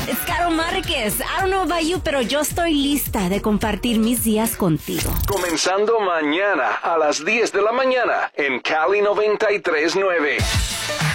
Es Caro Márquez. I don't know about you, pero yo estoy lista de compartir mis días contigo. Comenzando mañana a las 10 de la mañana en Cali 93.9.